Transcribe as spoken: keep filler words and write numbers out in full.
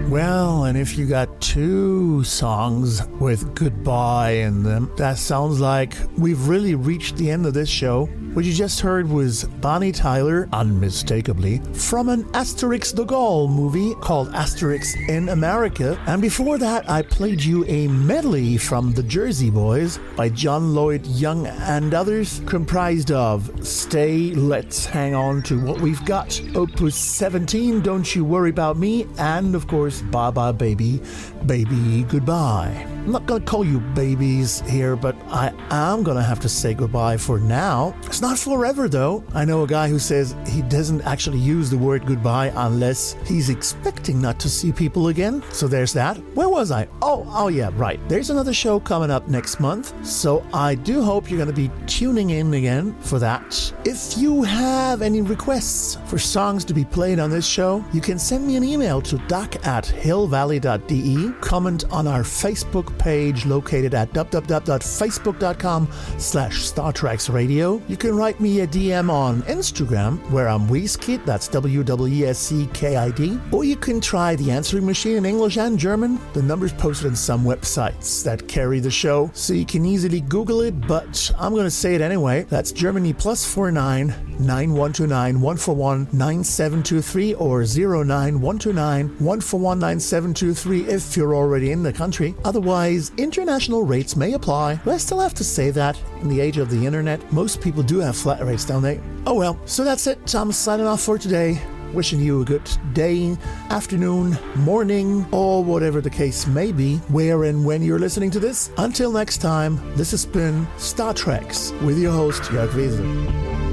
Well, and if you got two songs with goodbye in them, that sounds like we've really reached the end of this show. What you just heard was Bonnie Tyler, unmistakably, from an Asterix the Gaul movie called Asterix in America. And before that, I played you a medley from the Jersey Boys by John Lloyd Young and others, comprised of Stay, Let's Hang On to What We've Got, Opus seventeen, Don't You Worry About Me, and of course, Baba Baby, Baby Goodbye. I'm not going to call you babies here, but I am going to have to say goodbye for now. It's not forever, though. I know a guy who says he doesn't actually use the word goodbye unless he's expecting not to see people again. So there's that. Where was I? Oh, oh yeah, right. There's another show coming up next month, so I do hope you're going to be tuning in again for that. If you have any requests for songs to be played on this show, you can send me an email to doc at hillvalley dot d e, comment on our Facebook page located at www.facebook.com slash Star Treks Radio. You can write me a D M on Instagram where I'm Weeskid, that's W W E S C K I D, or you can try the answering machine in English and German. The number's posted on some websites that carry the show, so you can easily Google it, but I'm going to say it anyway. That's Germany plus four nine nine one two nine one four one nine seven two three or zero nine one two nine one four one nine seven two three if you're already in the country. Otherwise, international rates may apply. Do I still have to say that in the age of the internet? Most people do have flat rates, don't they? Oh well, so that's it. I'm signing off for today. Wishing you a good day, afternoon, morning, or whatever the case may be, where and when you're listening to this. Until next time, this has been Star Treks with your host, Jörg Wiese.